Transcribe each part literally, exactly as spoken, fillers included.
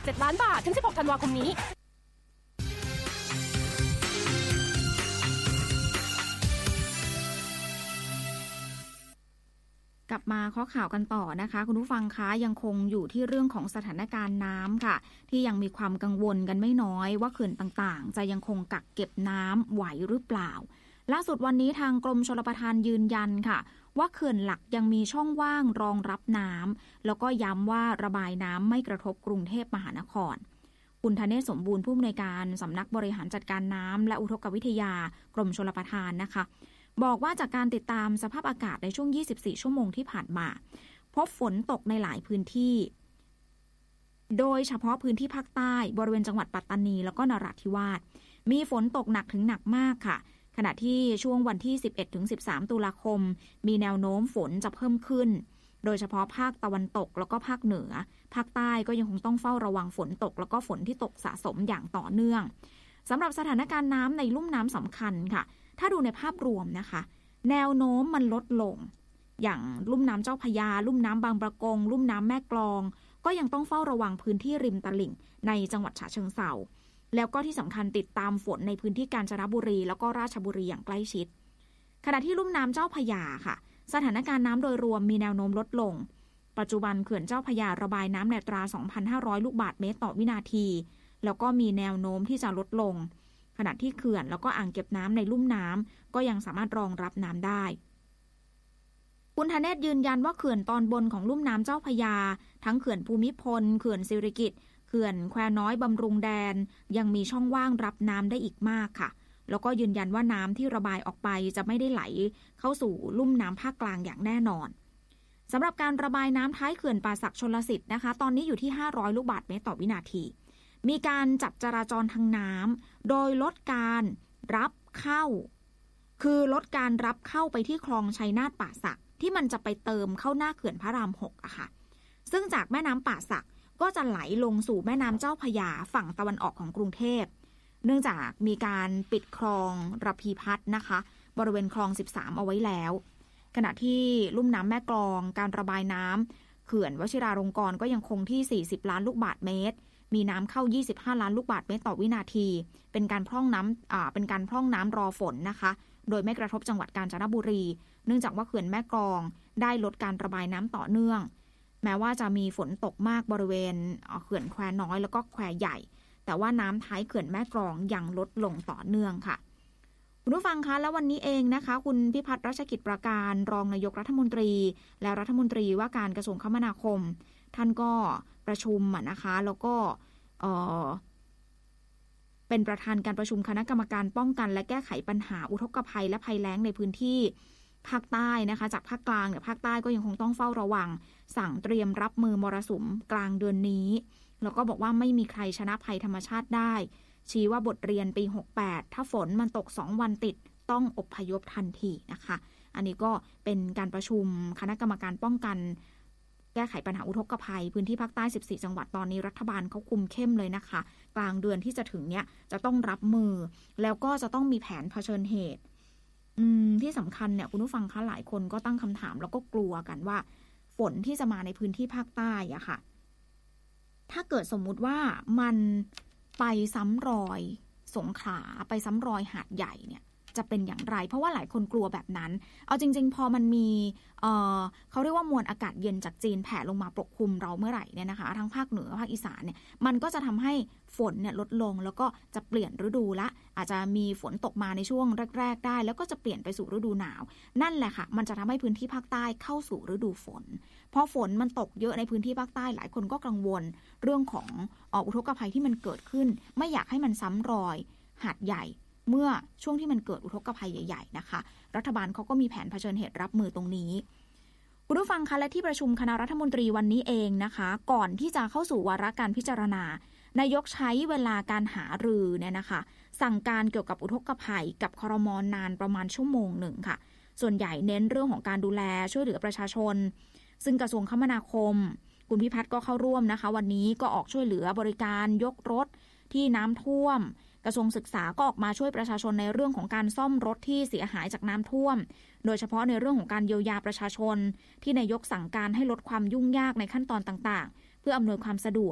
เจ็ดล้านบาทถึงสิบหกธันวาคมนี้กลับมาข้อข่าวกันต่อนะคะคุณผู้ฟังคะยังคงอยู่ที่เรื่องของสถานการณ์น้ำค่ะที่ยังมีความกังวลกันไม่น้อยว่าเขื่อนต่างๆจะยังคงกักเก็บน้ำไหวหรือเปล่าล่าสุดวันนี้ทางกรมชลประทานยืนยันค่ะว่าเขื่อนหลักยังมีช่องว่างรองรับน้ำแล้วก็ย้ำว่าระบายน้ำไม่กระทบกรุงเทพมหานครคุณธเนศสมบูรณ์ผู้อำนวยการสำนักบริหารจัดการน้ำและอุทกวิทยากรมชลประทานนะคะบอกว่าจากการติดตามสภาพอากาศในช่วงยี่สิบสี่ชั่วโมงที่ผ่านมาพบฝนตกในหลายพื้นที่โดยเฉพาะพื้นที่ภาคใต้บริเวณจังหวัดปัตตานีแล้วก็นราธิวาสมีฝนตกหนักถึงหนักมากค่ะขณะที่ช่วงวันที่ สิบเอ็ดถึงสิบสาม ตุลาคมมีแนวโน้มฝนจะเพิ่มขึ้นโดยเฉพาะภาคตะวันตกแล้วก็ภาคเหนือภาคใต้ก็ยังคงต้องเฝ้าระวังฝนตกแล้วก็ฝนที่ตกสะสมอย่างต่อเนื่องสำหรับสถานการณ์น้ำในลุ่มน้ำสำคัญค่ะถ้าดูในภาพรวมนะคะแนวโน้มมันลดลงอย่างลุ่มน้ำเจ้าพระยาลุ่มน้ำบางปะกงลุ่มน้ำแม่กลองก็ยังต้องเฝ้าระวังพื้นที่ริมตลิ่งในจังหวัดฉะเชิงเทราแล้วก็ที่สำคัญติดตามฝนในพื้นที่กาญจนบุรีแล้วก็ราชบุรีอย่างใกล้ชิดขณะที่ลุ่มน้ำเจ้าพระยาค่ะสถานการณ์น้ำโดยรวมมีแนวโน้มลดลงปัจจุบันเขื่อนเจ้าพระยาระบายน้ำในอัตรา สองพันห้าร้อย ลูกบาศก์เมตรต่อวินาทีแล้วก็มีแนวโน้มที่จะลดลงขณะที่เขื่อนแล้วก็อ่างเก็บน้ำในลุ่มน้ำก็ยังสามารถรองรับน้ำได้คุณธเนศยืนยันว่าเขื่อนตอนบนของลุ่มน้ำเจ้าพระยาทั้งเขื่อนภูมิพลเขื่อนสิริกิติ์เขื่อนแควน้อยบำรุงแดนยังมีช่องว่างรับน้ำได้อีกมากค่ะแล้วก็ยืนยันว่าน้ำที่ระบายออกไปจะไม่ได้ไหลเข้าสู่ลุ่มน้ำภาคกลางอย่างแน่นอนสำหรับการระบายน้ำท้ายเขื่อนป่าสักชลสิทธิ์นะคะตอนนี้อยู่ที่ห้าร้อยลูกบาศก์เมตรต่อวินาทีมีการจัดจราจรทางน้ำโดยลดการรับเข้าคือลดการรับเข้าไปที่คลองชัยนาทป่าสักที่มันจะไปเติมเข้าหน้าเขื่อนพระรามหกอะค่ะซึ่งจากแม่น้ำป่าสักก็จะไหลลงสู่แม่น้ำเจ้าพระยาฝั่งตะวันออกของกรุงเทพเนื่องจากมีการปิดคลองระพีพัฒน์นะคะบริเวณคลองสิบสามเอาไว้แล้วขณะที่ลุ่มน้ำแม่กลองการระบายน้ำเขื่อนวชิราลงกรณ์ก็ยังคงที่สี่สิบล้านลูกบาศก์เมตรมีน้ำเข้ายี่สิบห้าล้านลูกบาศก์เมตรต่อวินาทีเป็นการพร่องน้ำอ่าเป็นการพร่องน้ำรอฝนนะคะโดยไม่กระทบจังหวัดกาญจนบุรีเนื่องจากว่าเขื่อนแม่กลองได้ลดการระบายน้ำต่อเนื่องแม้ว่าจะมีฝนตกมากบริเวณเขื่อนแควน้อยแล้วก็แควใหญ่แต่ว่าน้ำท้ายเขื่อนแม่กลองยังลดลงต่อเนื่องค่ะคุณผู้ฟังคะแล้ววันนี้เองนะคะคุณพิพัฒน์รัชกิจประการรองนายกรัฐมนตรีและรัฐมนตรีว่าการกระทรวงคมนาคมท่านก็ประชุมนะคะแล้วก็เอ่อเป็นประธานการประชุมคณะกรรมการป้องกันและแก้ไขปัญหาอุทกภัยและภัยแล้งในพื้นที่ภาคใต้นะคะจากภาคกลางเนี่ยภาคใต้ก็ยังคงต้องเฝ้าระวังสั่งเตรียมรับมือมรสุมกลางเดือนนี้แล้วก็บอกว่าไม่มีใครชนะภัยธรรมชาติได้ชี้ว่าบทเรียนปีหกสิบแปดถ้าฝนมันตกสองวันติดต้องอพยพทันทีนะคะอันนี้ก็เป็นการประชุมคณะกรรมการป้องกันแก้ไขปัญหาอุทกภัยพื้นที่ภาคใต้สิบสี่จังหวัดตอนนี้รัฐบาลเขาคุมเข้มเลยนะคะกลางเดือนที่จะถึงเนี้ยจะต้องรับมือแล้วก็จะต้องมีแผนเผชิญเหตุอืมที่สำคัญเนี่ยคุณผู้ฟังคะหลายคนก็ตั้งคำถามแล้วก็กลัวกันว่าฝนที่จะมาในพื้นที่ภาคใต้อะค่ะถ้าเกิดสมมุติว่ามันไปซ้ำรอยสงขลาไปซ้ำรอยหาดใหญ่เนี่ยจะเป็นอย่างไรเพราะว่าหลายคนกลัวแบบนั้นเอาจริงๆพอมันมีเอ่อเขาเรียกว่ามวลอากาศเย็นจากจีนแผ่ลงมาปกคลุมเราเมื่อไหร่เนี่ยนะคะทั้งภาคเหนือภาคอีสานเนี่ยมันก็จะทำให้ฝนเนี่ยลดลงแล้วก็จะเปลี่ยนฤดูละอาจจะมีฝนตกมาในช่วงแรกๆได้แล้วก็จะเปลี่ยนไปสู่ฤดูหนาวนั่นแหละค่ะมันจะทำให้พื้นที่ภาคใต้เข้าสู่ฤดูฝนพอฝนมันตกเยอะในพื้นที่ภาคใต้หลายคนก็กังวลเรื่องของอุทกภัยที่มันเกิดขึ้นไม่อยากให้มันซ้ำรอยหาดใหญ่เมื่อช่วงที่มันเกิดอุทกภัยใหญ่ๆนะคะรัฐบาลเขาก็มีแผนเผชิญเหตุรับมือตรงนี้คุณผู้ฟังคะและที่ประชุมคณะรัฐมนตรีวันนี้เองนะคะก่อนที่จะเข้าสู่วาระการพิจารณานายกใช้เวลาการหารือเนี่ยนะคะสั่งการเกี่ยวกับอุทกภัยกับครม.นานประมาณชั่วโมงหนึ่งค่ะส่วนใหญ่เน้นเรื่องของการดูแลช่วยเหลือประชาชนซึ่งกระทรวงคมนาคมคุณพิพัฒน์ก็เข้าร่วมนะคะวันนี้ก็ออกช่วยเหลือบริการยกรถที่น้ำท่วมกระทรวงศึกษาก็ออกมาช่วยประชาชนในเรื่องของการซ่อมรถที่เสียหายจากน้ำท่วมโดยเฉพาะในเรื่องของการเยียวยาประชาชนที่นายกสั่งการให้ลดความยุ่งยากในขั้นตอนต่างๆเพื่ออำนวยความสะดวก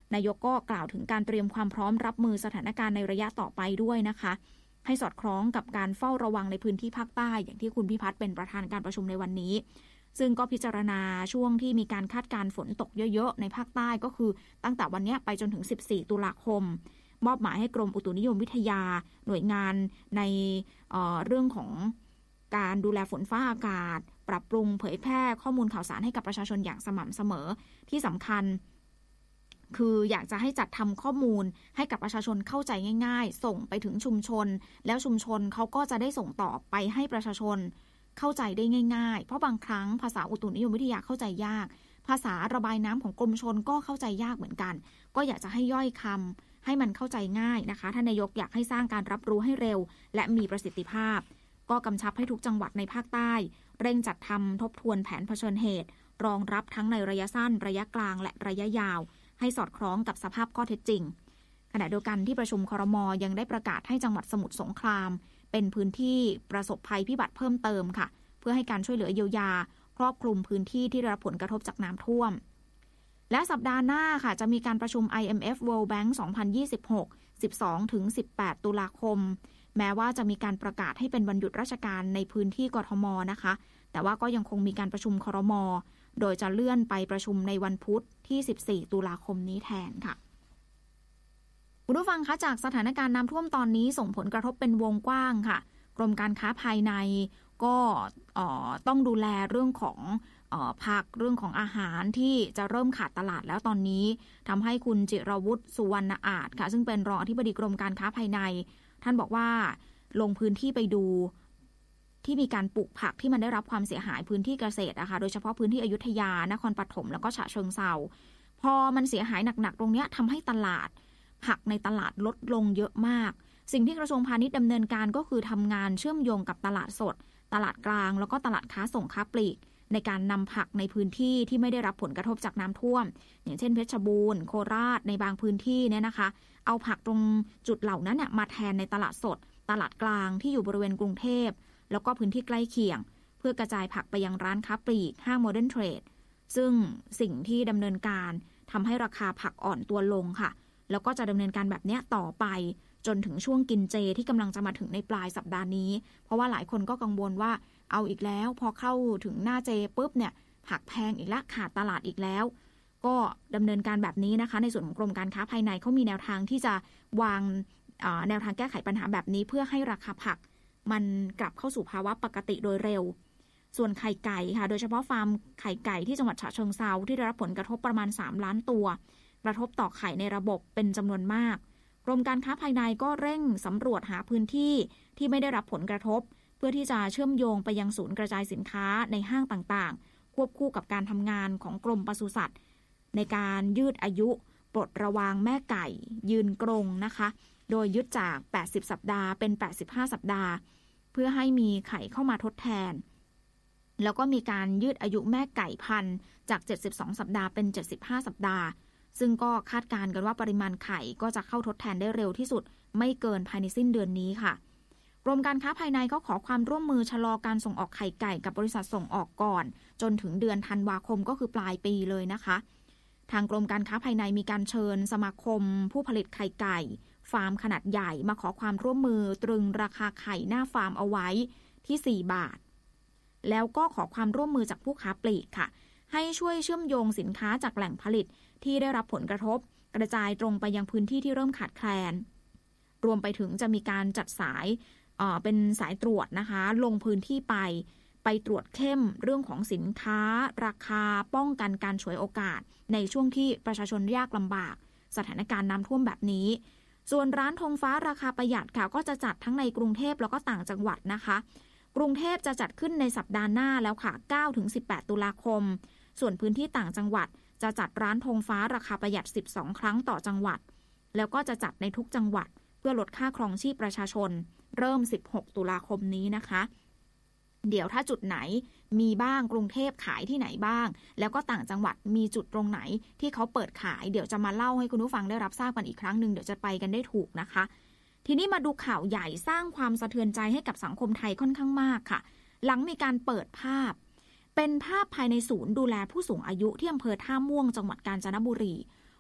นายกก็กล่าวถึงการเตรียมความพร้อมรับมือสถานการณ์ในระยะต่อไปด้วยนะคะให้สอดคล้องกับการเฝ้าระวังในพื้นที่ภาคใต้อย่างที่คุณพิพัฒน์เป็นประธานการประชุมในวันนี้ซึ่งก็พิจารณาช่วงที่มีการคาดการณ์ฝนตกเยอะๆในภาคใต้ก็คือตั้งแต่วันนี้ไปจนถึงสิบสี่ตุลาคมมอบหมายให้กรมอุตุนิยมวิทยาหน่วยงานใน เอ่อ เรื่องของการดูแลฝนฟ้าอากาศปรับปรุงเผยแพร่ข้อมูลข่าวสารให้กับประชาชนอย่างสม่ำเสมอที่สำคัญคืออยากจะให้จัดทำข้อมูลให้กับประชาชนเข้าใจง่ายๆส่งไปถึงชุมชนแล้วชุมชนเขาก็จะได้ส่งต่อไปให้ประชาชนเข้าใจได้ง่ายๆเพราะบางครั้งภาษาอุตุนิยมวิทยาเข้าใจยากภาษาระบายน้ำของกรมชลก็เข้าใจยากเหมือนกันก็อยากจะให้ย่อยคำให้มันเข้าใจง่ายนะคะท่านนายกอยากให้สร้างการรับรู้ให้เร็วและมีประสิทธิภาพก็กำชับให้ทุกจังหวัดในภาคใต้เร่งจัดทำทบทวนแผนเผชิญเหตุรองรับทั้งในระยะสั้นระยะกลางและระยะยาวให้สอดคล้องกับสภาพข้อเท็จจริงขณะเดียวกันที่ประชุมครม.ยังได้ประกาศให้จังหวัดสมุทรสงครามเป็นพื้นที่ประสบภัยพิบัติเพิ่มเติมค่ะเพื่อให้การช่วยเหลือเยียวยาครอบคลุมพื้นที่ที่ได้รับผลกระทบจากน้ำท่วมและสัปดาห์หน้าค่ะจะมีการประชุม ไอ เอ็ม เอฟ World Bank สองพันยี่สิบหก สิบสองถึงสิบแปด ตุลาคมแม้ว่าจะมีการประกาศให้เป็นวันหยุดราชการในพื้นที่กทมนะคะแต่ว่าก็ยังคงมีการประชุมครม.โดยจะเลื่อนไปประชุมในวันพุธที่สิบสี่ตุลาคมนี้แทนค่ะคุณผู้ฟังคะจากสถานการณ์น้ำท่วมตอนนี้ส่งผลกระทบเป็นวงกว้างค่ะกรมการค้าภายในก็ต้องดูแลเรื่องของผักเรื่องของอาหารที่จะเริ่มขาดตลาดแล้วตอนนี้ทำให้คุณจิรวุฒิสุวรรณอาจค่ะซึ่งเป็นรองอธิบดีกรมการค้าภายในท่านบอกว่าลงพื้นที่ไปดูที่มีการปลูกผักที่มันได้รับความเสียหายพื้นที่เกษตรนะคะโดยเฉพาะพื้นที่อยุธยานครปฐมแล้วก็ฉะเชิงเทราพอมันเสียหายหนักๆตรงนี้ทำให้ตลาดผักในตลาดลดลงเยอะมากสิ่งที่กระทรวงพาณิชย์ดำเนินการก็คือทำงานเชื่อมโยงกับตลาดสดตลาดกลางแล้วก็ตลาดค้าส่งค้าปลีกในการนำผักในพื้นที่ที่ไม่ได้รับผลกระทบจากน้ำท่วมอย่างเช่นเพชรบูรณ์โคราชในบางพื้นที่เนี่ยนะคะเอาผักตรงจุดเหล่านั้นเนี่ยมาแทนในตลาดสดตลาดกลางที่อยู่บริเวณกรุงเทพแล้วก็พื้นที่ใกล้เคียงเพื่อกระจายผักไปยังร้านค้าปลีกห้างโมเดิร์นเทรดซึ่งสิ่งที่ดำเนินการทำให้ราคาผักอ่อนตัวลงค่ะแล้วก็จะดำเนินการแบบนี้ต่อไปจนถึงช่วงกินเจที่กำลังจะมาถึงในปลายสัปดาห์นี้เพราะว่าหลายคนก็กังวลว่าเอาอีกแล้วพอเข้าถึงหน้าเจปุ๊บเนี่ยผักแพงอีกแล้วขาดตลาดอีกแล้วก็ดำเนินการแบบนี้นะคะในส่วนของกรมการค้าภายในเขามีแนวทางที่จะวางแนวทางแก้ไขปัญหาแบบนี้เพื่อให้ราคาผักมันกลับเข้าสู่ภาวะปกติโดยเร็วส่วนไข่ไก่ค่ะโดยเฉพาะฟาร์มไข่ไก่ที่จังหวัดฉะเชิงเทราที่ได้รับผลกระทบประมาณสามล้านตัวกระทบต่อไข่ในระบบเป็นจำนวนมากกรมการค้าภายในก็เร่งสำรวจหาพื้นที่ที่ไม่ได้รับผลกระทบเพื่อที่จะเชื่อมโยงไปยังศูนย์กระจายสินค้าในห้างต่างๆควบคู่กับการทำงานของกรมปศุสัตว์ในการยืดอายุปลดระวางแม่ไก่ยืนกรงนะคะโดยยึดจากแปดสิบสัปดาห์เป็นแปดสิบห้าสัปดาห์เพื่อให้มีไข่เข้ามาทดแทนแล้วก็มีการยืดอายุแม่ไก่พันธุ์จากเจ็ดสิบสองสัปดาห์เป็นเจ็ดสิบห้าสัปดาห์ซึ่งก็คาดการณ์กันว่าปริมาณไข่ก็จะเข้าทดแทนได้เร็วที่สุดไม่เกินภายในสิ้นเดือนนี้ค่ะกรมการค้าภายในก็ขอความร่วมมือชะลอการส่งออกไข่ไก่กับบริษัทส่งออกก่อนจนถึงเดือนธันวาคมก็คือปลายปีเลยนะคะทางกรมการค้าภายในมีการเชิญสมาคมผู้ผลิตไข่ไก่ฟาร์มขนาดใหญ่มาขอความร่วมมือตรึงราคาไข่หน้าฟาร์มเอาไว้ที่สี่บาทแล้วก็ขอความร่วมมือจากผู้ค้าปลีกค่ะให้ช่วยเชื่อมโยงสินค้าจากแหล่งผลิตที่ได้รับผลกระทบกระจายตรงไปยังพื้นที่ที่เริ่มขาดแคลนรวมไปถึงจะมีการจัดสายเอ่อเป็นสายตรวจนะคะลงพื้นที่ไปไปตรวจเข้มเรื่องของสินค้าราคาป้องกันการฉวยโอกาสในช่วงที่ประชาชนยากลำบากสถานการณ์น้ำท่วมแบบนี้ส่วนร้านธงฟ้าราคาประหยัดค่ะก็จะจัดทั้งในกรุงเทพแล้วก็ต่างจังหวัดนะคะกรุงเทพจะจัดขึ้นในสัปดาห์หน้าแล้วค่ะ เก้าถึงสิบแปด ตุลาคมส่วนพื้นที่ต่างจังหวัดจะจัดร้านธงฟ้าราคาประหยัดสิบสองครั้งต่อจังหวัดแล้วก็จะจัดในทุกจังหวัดเพื่อลดค่าครองชีพประชาชนเริ่มสิบหกตุลาคมนี้นะคะเดี๋ยวถ้าจุดไหนมีบ้างกรุงเทพขายที่ไหนบ้างแล้วก็ต่างจังหวัดมีจุดตรงไหนที่เขาเปิดขายเดี๋ยวจะมาเล่าให้คุณผู้ฟังได้รับทราบกันอีกครั้งนึงเดี๋ยวจะไปกันได้ถูกนะคะทีนี้มาดูข่าวใหญ่สร้างความสะเทือนใจให้กับสังคมไทยค่อนข้างมากค่ะหลังมีการเปิดภาพเป็นภาพภายในศูนย์ดูแลผู้สูงอายุที่อำเภอท่าม่วงจังหวัดกาญจนบุรี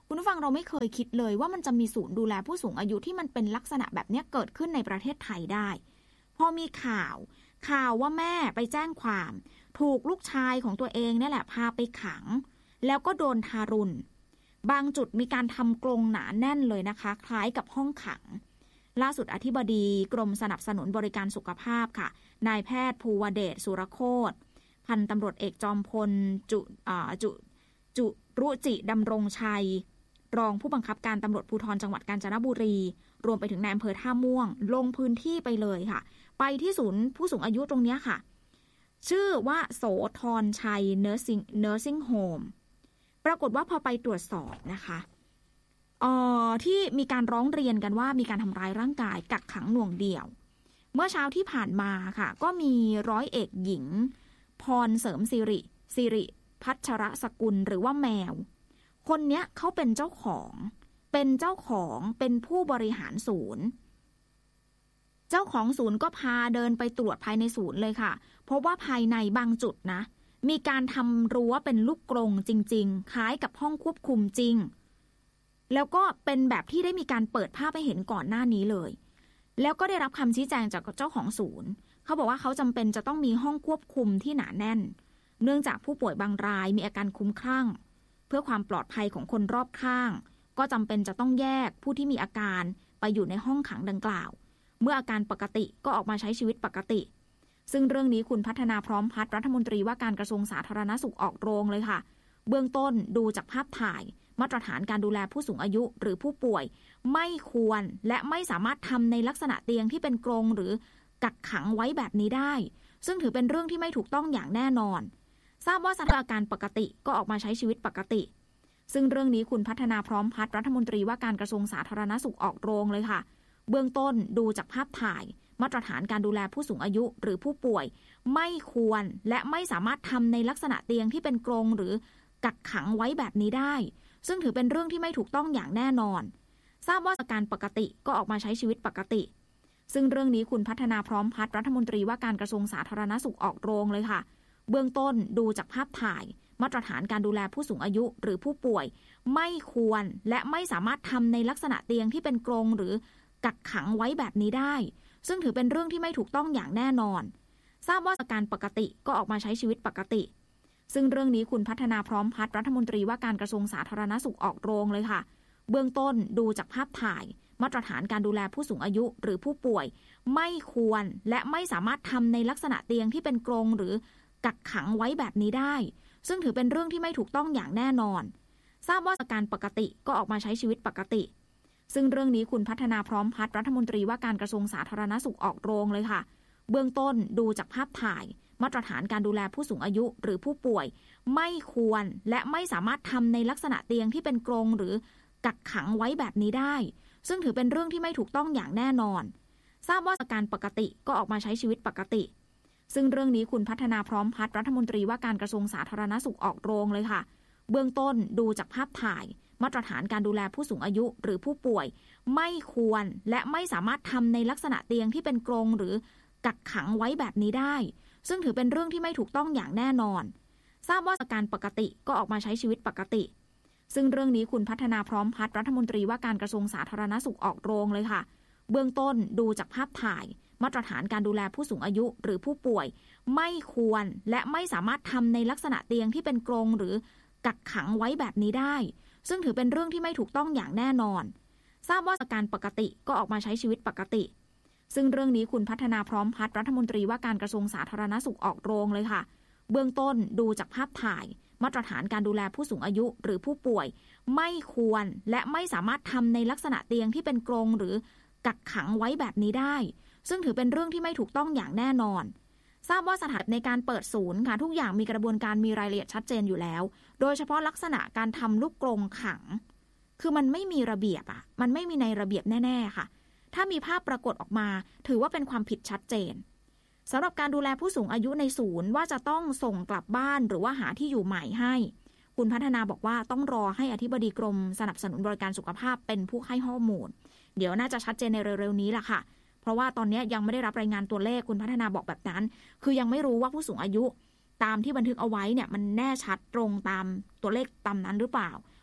คุณผู้ฟังเราไม่เคยคิดเลยว่ามันจะมีศูนย์ดูแลผู้สูงอายุที่มันเป็นลักษณะแบบนี้เกิดขึ้นในประเทศไทยได้พอมีข่าวข่าวว่าแม่ไปแจ้งความถูกลูกชายของตัวเองนี่แหละพาไปขังแล้วก็โดนทารุณบางจุดมีการทำกรงหนาแน่นเลยนะคะคล้ายกับห้องขังล่าสุดอธิบดีกรมสนับสนุนบริการสุขภาพค่ะนายแพทย์ภูวเดชสุรโคตรพันตำรวจเอกจอมพลจุจุจุรุจิดำรงชัยรองผู้บังคับการตำรวจภูธรจังหวัดกาญจนบุรีรวมไปถึงนายอำเภอท่าม่วงลงพื้นที่ไปเลยค่ะไปที่ศูนย์ผู้สูงอายุตรงนี้ค่ะชื่อว่าโสธรชัย Nursing Nursing Home ปรากฏว่าพอไปตรวจสอบนะคะเอ่อที่มีการร้องเรียนกันว่ามีการทำร้ายร่างกายกักขังหน่วงเหนี่ยวเมื่อเช้าที่ผ่านมาค่ะก็มีร้อยเอกหญิงพรเสริมสิริสิริพัชรสกุลหรือว่าแมวคนเนี้ยเขาเป็นเจ้าของเป็นเจ้าของเป็นผู้บริหารศูนย์เจ้าของศูนย์ก็พาเดินไปตรวจภายในศูนย์เลยค่ะเพราะว่าภายในบางจุดนะมีการทำรั้วเป็นลูกกรงจริงๆคล้ายกับห้องควบคุมจริงแล้วก็เป็นแบบที่ได้มีการเปิดภาพให้เห็นก่อนหน้านี้เลยแล้วก็ได้รับคำชี้แจงจากเจ้าของศูนย์เขาบอกว่าเขาจำเป็นจะต้องมีห้องควบคุมที่หนาแน่นเนื่องจากผู้ป่วยบางรายมีอาการคลุ้มคลั่งเพื่อความปลอดภัยของคนรอบข้างก็จำเป็นจะต้องแยกผู้ที่มีอาการไปอยู่ในห้องขังดังกล่าวเมื่ออาการปกติก็ออกมาใช้ชีวิตปกติซึ่งเรื่องนี้คุณพัฒนาพร้อมพัฒน์รัฐมนตรีว่าการกระทรวงสาธารณสุขออกโรงเลยค่ะเบื้องต้นดูจากภาพถ่ายมาตรฐานการดูแลผู้สูงอายุหรือผู้ป่วยไม่ควรและไม่สามารถทำในลักษณะเตียงที่เป็นกรงหรือกักขังไว้แบบนี้ได้ซึ่งถือเป็นเรื่องที่ไม่ถูกต้องอย่างแน่นอนทราบว่าสถานการณ์ปกติก็ออกมาใช้ชีวิตปกติซึ่งเรื่องนี้คุณพัฒนาพร้อมพัฒน์รัฐมนตรีว่าการกระทรวงสาธารณสุขออกโรงเลยค่ะเบื้องต้นดูจากภาพถ่ายมาตรฐานการดูแลผู้สูงอายุหรือผู้ป่วยไม่ควรและไม่สามารถทำในลักษณะเตียงที่เป็นกรงหรือกักขังไว้แบบนี้ได้ซึ่งถือเป็นเรื่องที่ไม่ถูกต้องอย่างแน่นอนทราบว่าอาการปกติก็ออกมาใช้ชีวิตปกติซึ่งเรื่องนี้คุณพัฒนาพร้อมพัฒน์รัฐมนตรีว่าการกระทรวงสาธารณสุขออกโรงเลยค่ะเบื้องต้นดูจากภาพถ่ายมาตรฐานการดูแลผู้สูงอายุหรือผู้ป่วยไม่ควรและไม่สามารถทำในลักษณะเตียงที่เป็นกรงหรือกักขังไว้แบบนี้ได้ซึ่งถือเป็นเรื่องที่ไม่ถูกต้องอย่างแน่นอนทราบว่าอาการปกติก็ออกมาใช้ชีวิตปกติซึ่งเรื่องนี้คุณพัฒนาพร้อมพัฒน์รัฐมนตรีว่าการกระทรวงสาธารณสุขออกโรงเลยค่ะเบื้องต้นดูจากภาพถ่ายมาตรฐานการดูแลผู้สูงอายุหรือผู้ป่วยไม่ควรและไม่สามารถทำในลักษณะเตียงที่เป็นกรงหรือกักขังไว้แบบนี้ได้ซึ่งถือเป็นเรื่องที่ไม่ถูกต้องอย่างแน่นอนทราบว่าอาการปกติก็ออกมาใช้ชีวิตปกติซึ่งเรื่องนี้คุณพัฒนาพร้อมพัฒน์รัฐมนตรีว่าการกระทรวงสาธารณสุขออกโรงเลยค่ะเบื้องต้นดูจากภาพถ่ายมาตรฐานการดูแลผู้สูงอายุหรือผู้ป่วยไม่ควรและไม่สามารถทำในลักษณะเตียงที่เป็นกรงหรือกักขังไว้แบบนี้ได้ซึ่งถือเป็นเรื่องที่ไม่ถูกต้องอย่างแน่นอนทราบว่าอาการปกติก็ออกมาใช้ชีวิตปกติซึ่งเรื่องนี้คุณพัฒนาพร้อมพัฒน์รัฐมนตรีว่าการกระทรวงสาธารณสุขออกโรงเลยค่ะเบื้องต้นดูจากภาพถ่ายมาตรฐานการดูแลผู้สูงอายุหรือผู้ป่วยไม่ควรและไม่สามารถทำในลักษณะเตียงที่เป็นกรงหรือกักขังไว้แบบนี้ได้ซึ่งถือเป็นเรื่องที่ไม่ถูกต้องอย่างแน่นอนทราบว่าอาการปกติก็ออกมาใช้ชีวิตปกติซึ่งเรื่องนี้คุณพัฒนาพร้อมพัฒน์รัฐมนตรีว่าการกระทรวงสาธารณสุขออกโรงเลยค่ะเบื้องต้นดูจากภาพถ่ายมาตรฐานการดูแลผู้สูงอายุหรือผู้ป่วยไม่ควรและไม่สามารถทำในลักษณะเตียงที่เป็นกรงหรือกักขังไว้แบบนี้ได้ซึ่งถือเป็นเรื่องที่ไม่ถูกต้องอย่างแน่นอนทราบว่าอาการปกติก็ออกมาใช้ชีวิตปกติซึ่งเรื่องนี้คุณพัฒนาพร้อมพัฒน์รัฐมนตรีว่าการกระทรวงสาธารณสุขออกโรงเลยค่ะเบื้องต้นดูจากภาพถ่ายมาตรฐานการดูแลผู้สูงอายุหรือผู้ป่วยไม่ควรและไม่สามารถทำในลักษณะเตียงที่เป็นกรงหรือกักขังไว้แบบนี้ได้ซึ่งถือเป็นเรื่องที่ไม่ถูกต้องอย่างแน่นอนทราบว่าสถานในการเปิดศูนย์ค่ะทุกอย่างมีกระบวนการมีรายละเอียดชัดเจนอยู่แล้วโดยเฉพาะลักษณะการทำลูกกรงขังคือมันไม่มีระเบียบอ่ะมันไม่มีในระเบียบแน่ๆค่ะถ้ามีภาพปรากฏออกมาถือว่าเป็นความผิดชัดเจนสำหรับการดูแลผู้สูงอายุในศูนย์ว่าจะต้องส่งกลับบ้านหรือว่าหาที่อยู่ใหม่ให้คุณพัฒนาบอกว่าต้องรอให้อธิบดีกรมสนับสนุนบริการสุขภาพเป็นผู้ให้ข้อมูลเดี๋ยวน่าจะชัดเจนในเร็วๆนี้ล่ะค่ะเพราะว่าตอนนี้ยังไม่ได้รับรายงานตัวเลขคุณพัฒนาบอกแบบนั้นคือยังไม่รู้ว่าผู้สูงอายุตามที่บันทึกเอาไว้เนี่ยมันแน่ชัดตรงตามตัวเลขตามนั้นหรือเปล่า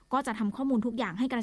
ก็จะทำข้อมูลทุกอย่างให้กระ